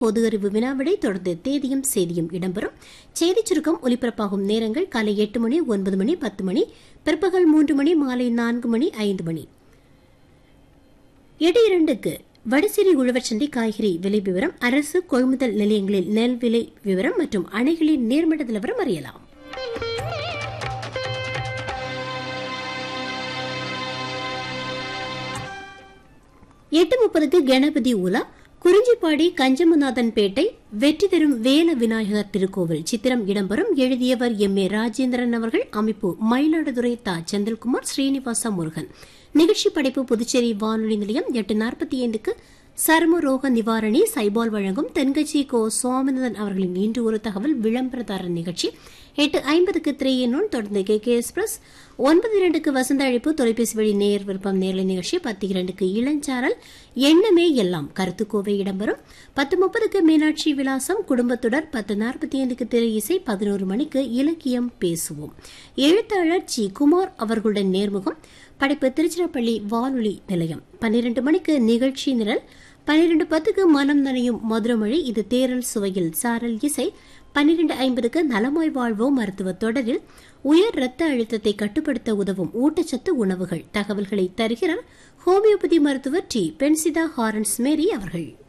பொது அறிவு வினாவிடை தொடர்ந்து தேதியும் செய்தியும் இடம்பெறும். செய்திச் சுருக்கம் ஒலிபரப்பாகும் நேரங்கள் காலை 8 மணி, 9 மணி, 10 மணி, பிற்பகல் 3 மணி, மாலை 4 மணி, 5 மணி. 8:02க்கு வடசேரி உழவர் சந்தை காய்கறி விலை விவரம், அரசு கொள்முதல் நிலையங்களில் நெல் விலை விவரம் மற்றும் அணைகளின் நீர்மட்ட நிலவரம் அறியலாம். எட்டு 30க்கு கணபதி உலா, குறிஞ்சிப்பாடி கஞ்சமநாதன்பேட்டை வெற்றி தரும் வேல விநாயகர் திருக்கோவில் சித்திரம் இடம்பெறும். எழுதியவர் M.A. ராஜேந்திரன் அவர்கள். அமைப்பு மயிலாடுதுறை தா. செந்தில்குமார், ஸ்ரீனிவாச முருகன். நிகழ்ச்சி படைப்பு புதுச்சேரி வானொலி நிலையம். 8:45க்கு சர்மரோக நிவாரணி சைபால் வழங்கும் தென்கட்சி கோ சுவாமிநாதன் அவர்களின் இன்று ஒரு தகவல் விளம்பரதாரர் நிகழ்ச்சி. 8:50க்கு 3 தொடர்ந்து KK எக்ஸ்பிரஸ். 9:02க்கு வசந்த அழைப்பு தொலைபேசி வழி நேர் விருப்பம் நேரலை நிகழ்ச்சி. 10:02க்கு இளஞ்சாரல் எண்ணமே எல்லாம் கருத்துக்கோவை இடம்பெறும். 10:30க்கு மீனாட்சி விலாசம் குடும்பத்துடன். 10:45க்கு திரை இசை. 11 மணிக்கு இலக்கியம் பேசுவோம். எழுத்தாளர் ஜி. குமார் அவர்களுடன் நேர்முகம். படைப்பு திருச்சிராப்பள்ளி வானொலி நிலையம். 12 மணிக்கு நிகழ்ச்சி நிரல். 12:10க்கு மனம் நனையும் மதுரமொழி, இது தேரல் சுவையில் சாரல் இசை. 12:50க்கு நலமாய் வாழ்வோம் மருத்துவ தொடரில் உயர் ரத்த அழுத்தத்தை கட்டுப்படுத்த உதவும் ஊட்டச்சத்து உணவுகள் தகவல்களை தருகிறார் ஹோமியோபதி மருத்துவர் டி. பென்சிதா ஹாரன்ஸ் மேரி அவர்கள்.